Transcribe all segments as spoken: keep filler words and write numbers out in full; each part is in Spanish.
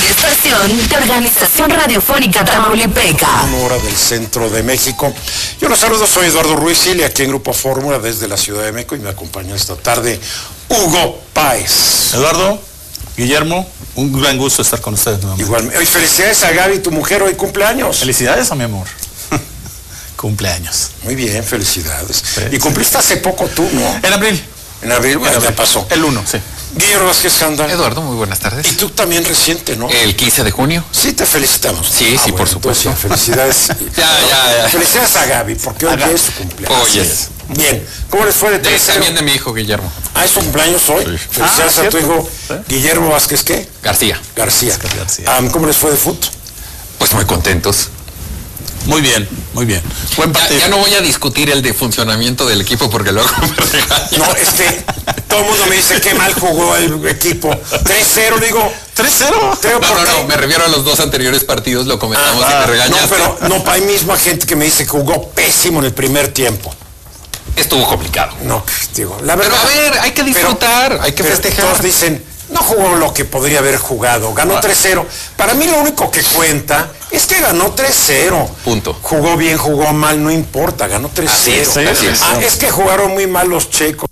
y estación de Organización Radiofónica Tamaulipeca. Una hora del centro de México. Yo los saludo, soy Eduardo Ruiz Gil, aquí en Grupo Fórmula desde la Ciudad de México, y me acompaña esta tarde Hugo Páez. Eduardo, Guillermo, un gran gusto estar con ustedes nuevamente. Igualmente. Hoy felicidades a Gaby, tu mujer, hoy cumpleaños. Felicidades a mi amor. Cumpleaños. Muy bien, felicidades. Sí, y cumpliste sí. hace poco tú, ¿no? En abril. En abril, bueno, ya pasó. El uno, sí. Guillermo Vázquez Janda. Eduardo, muy buenas tardes. Y tú también reciente, ¿no? El quince de junio. Sí, te felicitamos. Sí, ah, sí, bueno, por supuesto. Entonces, felicidades. ya, ya, ya. Felicidades a Gaby, porque hoy es su cumpleaños. Hoy es. Bien, ¿cómo les fue de tres cero? También de mi hijo Guillermo. Ah, es su cumpleaños hoy. Sí. Felicidades ah, a tu hijo ¿sí? Guillermo Vázquez, ¿qué? García. García. García. Um, ¿Cómo les fue de fútbol? Pues muy contentos. Muy bien, muy bien. Buen partido. Ya, ya no voy a discutir el de funcionamiento del equipo porque luego me regañan. No, es que todo el mundo me dice que mal jugó el equipo. tres cero, digo. ¿tres cero? No, no, no, me refiero a los dos anteriores partidos, lo comentamos ah, y me regañaste. No, pero no, hay misma gente que me dice que jugó pésimo en el primer tiempo. Estuvo complicado. No, digo, la verdad. Pero a ver, hay que disfrutar, pero, hay que festejar. Todos dicen, no jugó lo que podría haber jugado, ganó tres cero. Para mí lo único que cuenta es que ganó tres cero. Punto. Jugó bien, jugó mal, no importa, ganó tres cero. Así es, así es. Ah, es que jugaron muy mal los checos.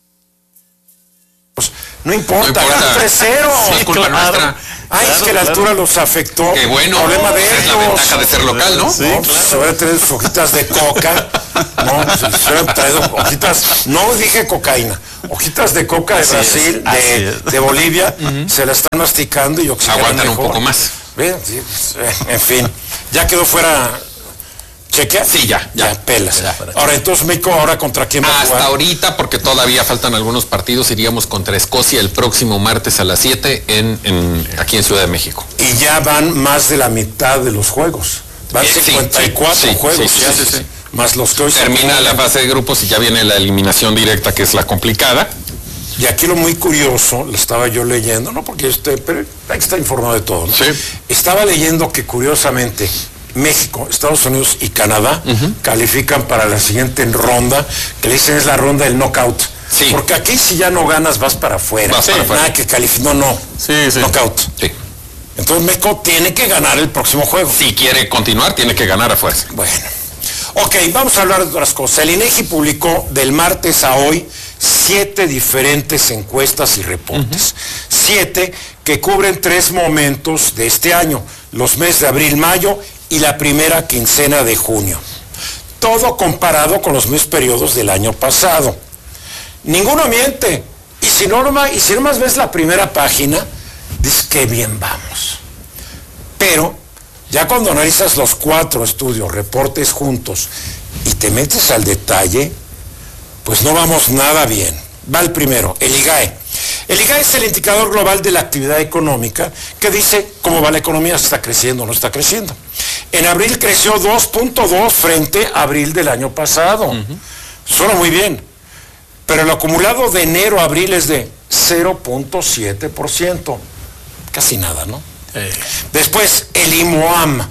No importa, no importa. ganó tres cero. Sí, es culpa claro. nuestra. Ay, claro, es que la altura claro. los afectó. Qué bueno, problema de es la ventaja de ser local, ¿no? Sí, no, claro. Se hubiera traído sus hojitas de coca. No, se hubiera traído hojitas, no dije cocaína, hojitas de coca de así Brasil, es, de, de Bolivia, uh-huh. Se la están masticando y oxigenan aguantan mejor. Un poco más. ¿Ven? Sí, pues, en fin, ya quedó fuera. ¿Chequea? Sí, ya, ya. Ya, pelas. Ya, ahora, entonces, México, ¿ahora contra quién va a jugar? Hasta ahorita, porque todavía faltan algunos partidos, iríamos contra Escocia el próximo martes a las siete en, en, aquí en Ciudad de México. Y ya van más de la mitad de los juegos. Van sí, cincuenta y cuatro sí, juegos. Sí, ya, sí, sí, sí. Más los que hoy termina la fase de grupos y ya viene la eliminación directa, que es la complicada. Y aquí lo muy curioso, lo estaba yo leyendo, no porque esté, pero hay que estar informado de todo, ¿no? Sí. Estaba leyendo que curiosamente México, Estados Unidos y Canadá uh-huh. califican para la siguiente ronda, que le dicen es la ronda del knockout. Sí. Porque aquí si ya no ganas vas para afuera. Vas para afuera. Nada que calificar, no, no. Sí, sí. Knockout. Sí. Entonces México tiene que ganar el próximo juego. Si quiere continuar, tiene que ganar a fuerza. Bueno. Ok, vamos a hablar de otras cosas. El INEGI publicó del martes a hoy siete diferentes encuestas y reportes. Uh-huh. Siete que cubren tres momentos de este año, los meses de abril, mayo y la primera quincena de junio. Todo comparado con los mismos periodos del año pasado. Ninguno miente. Y si no, y si nomás ves la primera página, dices que bien vamos. Pero ya cuando analizas los cuatro estudios, reportes juntos, y te metes al detalle, pues no vamos nada bien. Va el primero, el IGAE. El IGAE es el indicador global de la actividad económica que dice cómo va la economía, si está creciendo o no está creciendo. En abril creció dos punto dos frente a abril del año pasado. Uh-huh. Suena muy bien. Pero el acumulado de enero a abril es de cero punto siete por ciento. Casi nada, ¿no? Eh. Después, el IMOAM.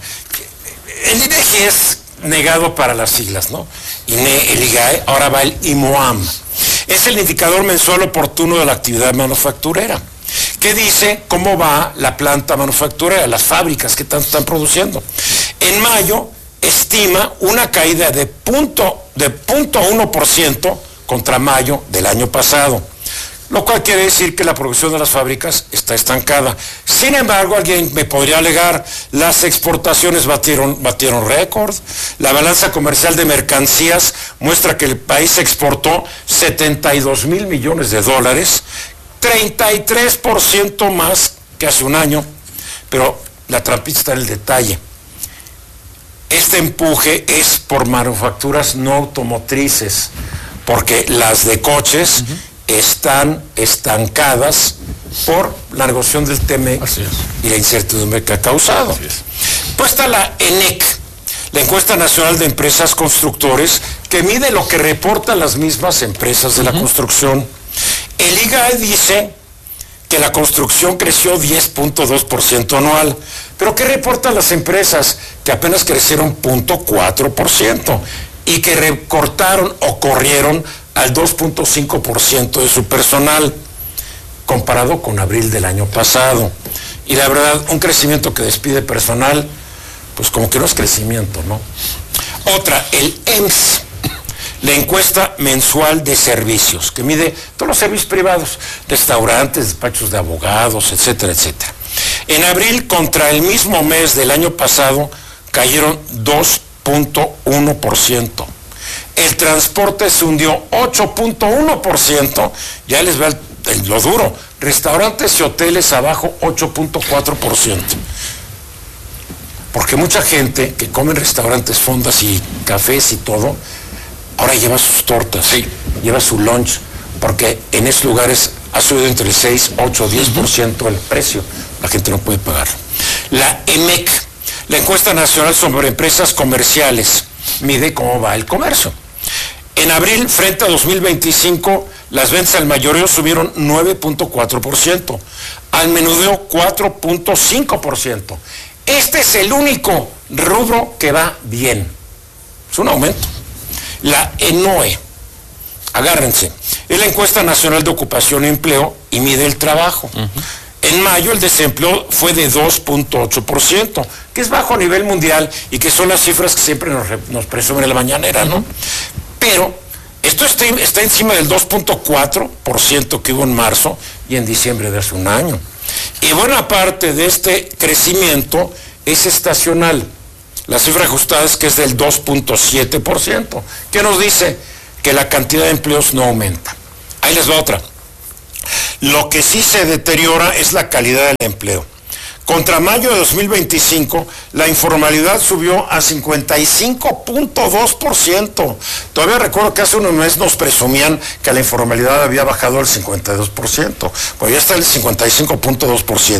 El INEGI es negado para las siglas, ¿no? El IGAE, ahora va el IMOAM. Es el indicador mensual oportuno de la actividad manufacturera, que dice cómo va la planta manufacturera, las fábricas que tanto están produciendo. En mayo estima una caída de punto, de punto uno por ciento contra mayo del año pasado, lo cual quiere decir que la producción de las fábricas está estancada. Sin embargo, alguien me podría alegar, las exportaciones batieron, batieron récord, la balanza comercial de mercancías muestra que el país exportó setenta y dos mil millones de dólares, treinta y tres por ciento más que hace un año, pero la trampita está en el detalle. Este empuje es por manufacturas no automotrices, porque las de coches uh-huh. están estancadas por la negociación del T M E C y la incertidumbre que ha causado. Pues está la ENEC, la Encuesta Nacional de Empresas Constructores, que mide lo que reportan las mismas empresas de uh-huh. la construcción. El IGAE dice que la construcción creció diez punto dos por ciento anual, pero ¿qué reportan las empresas? Que apenas crecieron cero punto cuatro por ciento. Y que recortaron o corrieron al dos punto cinco por ciento de su personal, comparado con abril del año pasado. Y la verdad, un crecimiento que despide personal, pues como que no es crecimiento, ¿no? Otra, el E M S, la encuesta mensual de servicios, que mide todos los servicios privados, restaurantes, despachos de abogados, etcétera, etcétera. En abril, contra el mismo mes del año pasado, cayeron dos punto uno por ciento. El transporte se hundió ocho punto uno por ciento, ya les va el, el, lo duro. Restaurantes y hoteles abajo ocho punto cuatro por ciento. Porque mucha gente que come en restaurantes, fondas y cafés y todo, ahora lleva sus tortas, sí. lleva su lunch, porque en esos lugares ha subido entre el seis, ocho, diez por ciento el precio. La gente no puede pagar. La E M E C, la encuesta nacional sobre empresas comerciales, mide cómo va el comercio. En abril, frente a dos mil veinticinco, las ventas al mayoreo subieron nueve punto cuatro por ciento, al menudeo cuatro punto cinco por ciento. Este es el único rubro que va bien. Es un aumento. La E N O E, agárrense, es la encuesta nacional de ocupación y empleo y mide el trabajo. Uh-huh. En mayo el desempleo fue de dos punto ocho por ciento, que es bajo a nivel mundial y que son las cifras que siempre nos, nos presumen en la mañanera, ¿no? Pero esto está, está encima del dos punto cuatro por ciento que hubo en marzo y en diciembre de hace un año. Y buena parte de este crecimiento es estacional. La cifra ajustada es que es del dos punto siete por ciento, que nos dice que la cantidad de empleos no aumenta. Ahí les va otra. Lo que sí se deteriora es la calidad del empleo. Contra mayo de dos mil veinticinco, la informalidad subió a cincuenta y cinco punto dos por ciento. Todavía recuerdo que hace unos meses nos presumían que la informalidad había bajado al cincuenta y dos por ciento. Pues ya está el cincuenta y cinco punto dos por ciento.